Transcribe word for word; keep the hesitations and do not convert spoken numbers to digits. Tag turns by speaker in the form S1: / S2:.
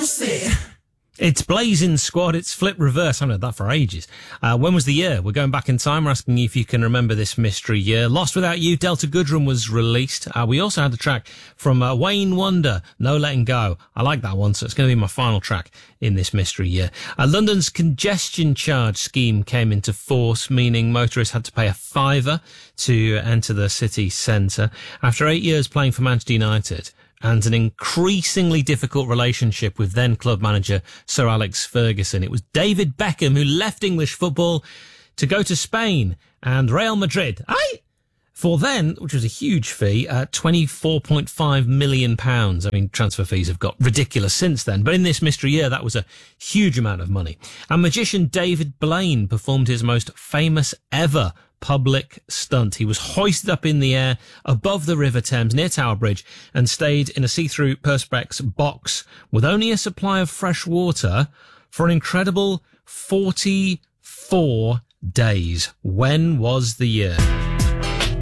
S1: Lucy.
S2: It's Blazing Squad, it's Flip Reverse. I haven't heard that for ages. Uh, when was the year? We're going back in time. We're asking you if you can remember this mystery year. Lost Without You, Delta Goodrem was released. Uh, we also had the track from uh, Wayne Wonder, No Letting Go. I like that one, so it's going to be my final track in this mystery year. Uh, London's congestion charge scheme came into force, meaning motorists had to pay a fiver to enter the city centre. After eight years playing for Manchester United, and an increasingly difficult relationship with then club manager Sir Alex Ferguson, it was David Beckham who left English football to go to Spain and Real Madrid. Aye? For then, which was a huge fee, uh, twenty-four point five million pounds. I mean, transfer fees have got ridiculous since then, but in this mystery year, that was a huge amount of money. And magician David Blaine performed his most famous ever public stunt. He was hoisted up in the air above the River Thames near Tower Bridge and stayed in a see-through Perspex box with only a supply of fresh water for an incredible forty-four days. When was the year?